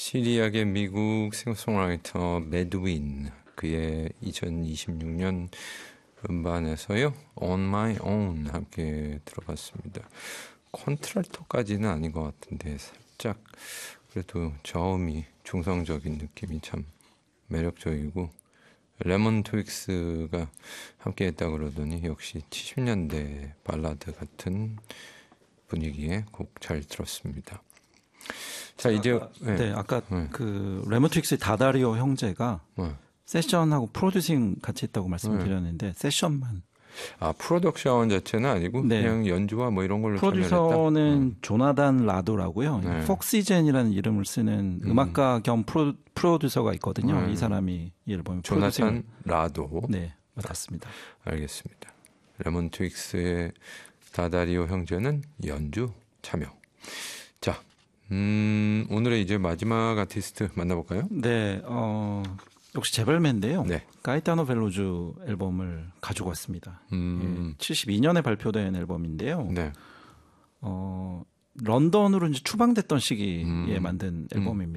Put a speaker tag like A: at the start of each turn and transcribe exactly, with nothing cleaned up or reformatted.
A: 시리악의 미국 싱어송라이터 매드윈 그의 이천이십육 년 음반에서요 On My Own 함께 들어봤습니다. 콘트랄토까지는 아닌 것 같은데 살짝 그래도 저음이 중성적인 느낌이 참 매력적이고 레몬 트윅스가 함께 했다 그러더니 역시 칠십 년대 발라드 같은 분위기의 곡 잘 들었습니다. 자 이제
B: 아까,
A: 네,
B: 네 아까
A: 네.
B: 그 레몬 트윅스의 다다리오 형제가
A: 네.
B: 세션하고 프로듀싱 같이 했다고 말씀드렸는데 네. 세션만
A: 아 프로덕션 자체는 아니고 네. 그냥 연주와 뭐 이런 걸로
B: 프로듀서는
A: 음.
B: 조나단 라도라고요. 네. 폭시젠이라는 이름을 쓰는 음. 음악가 겸 프로, 프로듀서가 있거든요. 음. 이 사람이 이 앨범
A: 조나단 라도
B: 네 맡았습니다.
A: 아, 알겠습니다. 레몬 트윅스의 다다리오 형제는 연주 참여. 자, 음, 오늘의 이제 마지막 아티스트 만나볼까요?
B: 네, 어, 역시 제벌맨인데요.
A: 네.
B: 가이타노 벨로주 앨범을 가지고 왔습니다.
A: 음.
B: 예, 칠십이 년에 발표된 앨범인데요.
A: 네.
B: 어, 런던으로 이제 추방됐던 시기에
A: 음.
B: 만든 앨범입니다.